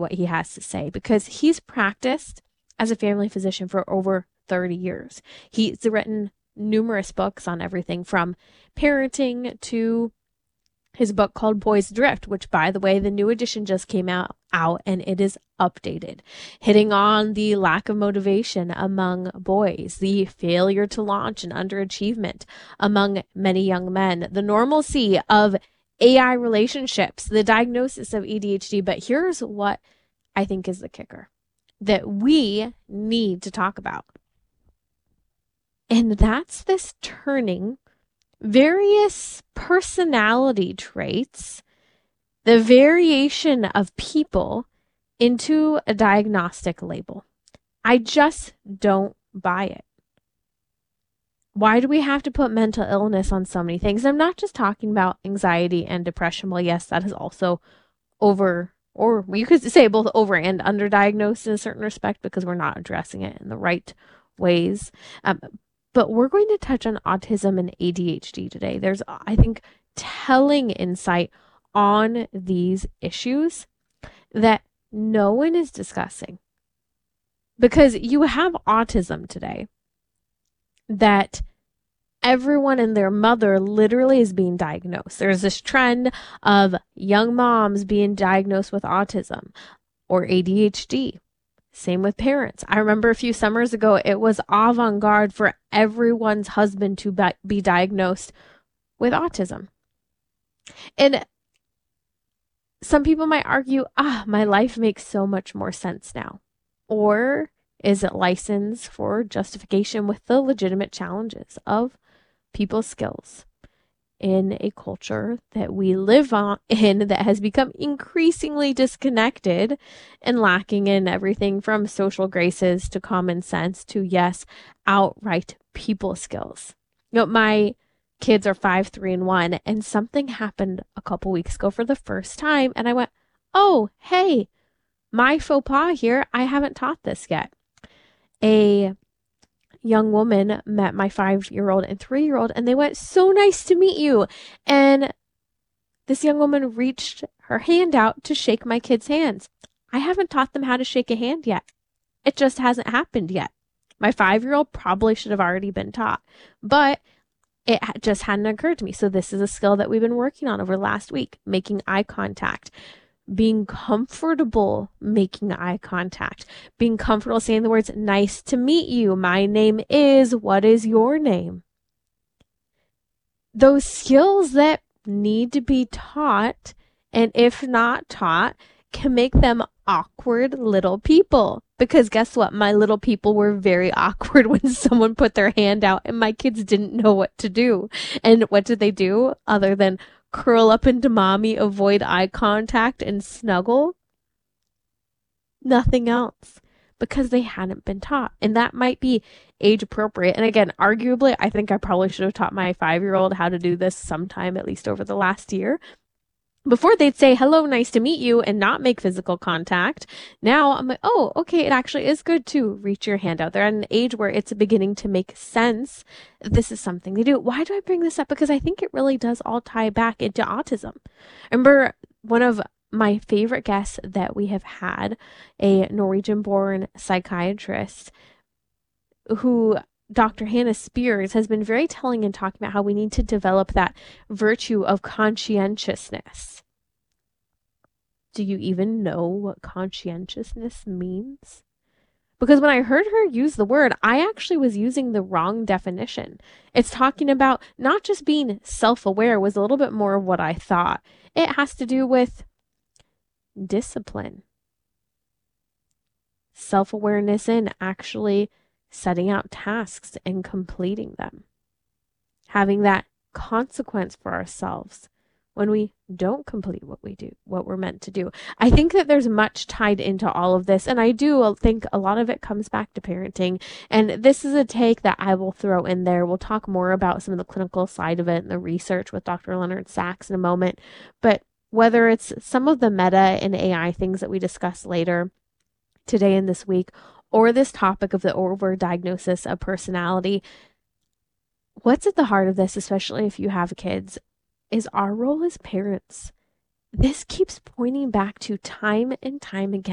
what he has to say because he's practiced as a family physician for over 30 years. He's written numerous books on everything from parenting to his book called Boys Drift, which, by the way, the new edition just came out and it is updated, hitting on the lack of motivation among boys, the failure to launch and underachievement among many young men, the normalcy of AI relationships, the diagnosis of ADHD. But here's what I think is the kicker that we need to talk about. And that's this turning various personality traits, the variation of people, into a diagnostic label. I just don't buy it. Why do we have to put mental illness on so many things? I'm not just talking about anxiety and depression. Well, yes, that is also over, or you could say both over and underdiagnosed in a certain respect because we're not addressing it in the right ways. But we're going to touch on autism and ADHD today. There's, I think, telling insight on these issues that no one is discussing. Because you have autism today that everyone and their mother literally is being diagnosed. There's this trend of young moms being diagnosed with autism or ADHD. Same with parents. I remember a few summers ago, it was avant-garde for everyone's husband to be diagnosed with autism. And some people might argue, my life makes so much more sense now. Or is it license for justification with the legitimate challenges of people's skills in a culture that we live in that has become increasingly disconnected and lacking in everything from social graces to common sense to, yes, outright people skills. My kids are 5, 3, and 1, and something happened a couple weeks ago for the first time, and I went, oh, hey, my faux pas here. I haven't taught this yet. A young woman met my 5-year-old and 3-year-old, and they went, so nice to meet you. And this young woman reached her hand out to shake my kids' hands. I haven't taught them how to shake a hand yet. It just hasn't happened yet. My 5-year-old probably should have already been taught, but it just hadn't occurred to me. So this is a skill that we've been working on over the last week, making eye contact, being comfortable making eye contact, being comfortable saying the words, nice to meet you. My name is, what is your name? Those skills that need to be taught, and if not taught, can make them awkward little people. Because guess what? My little people were very awkward when someone put their hand out and my kids didn't know what to do. And what did they do other than curl up into mommy, avoid eye contact, and snuggle? Nothing else, because they hadn't been taught. And that might be age appropriate. And again, arguably, I think I probably should have taught my 5-year-old how to do this sometime, at least over the last year. Before they'd say, hello, nice to meet you, and not make physical contact. Now I'm like, oh, okay, it actually is good to reach your hand out. They're at an age where it's beginning to make sense. This is something they do. Why do I bring this up? Because I think it really does all tie back into autism. Remember, one of my favorite guests that we have had, a Norwegian-born psychiatrist who Dr. Hannah Spears has been very telling in talking about how we need to develop that virtue of conscientiousness. Do you even know what conscientiousness means? Because when I heard her use the word, I actually was using the wrong definition. It's talking about not just being self-aware, was a little bit more of what I thought. It has to do with discipline, self-awareness in actually setting out tasks and completing them, having that consequence for ourselves when we don't complete what we're meant to do. I think that there's much tied into all of this, and I do think a lot of it comes back to parenting, and this is a take that I will throw in there. We'll talk more about some of the clinical side of it and the research with Dr. Leonard Sachs in a moment, but whether it's some of the meta and AI things that we discuss later today and this week, or this topic of the overdiagnosis of personality, what's at the heart of this, especially if you have kids, is our role as parents. This keeps pointing back to time and time again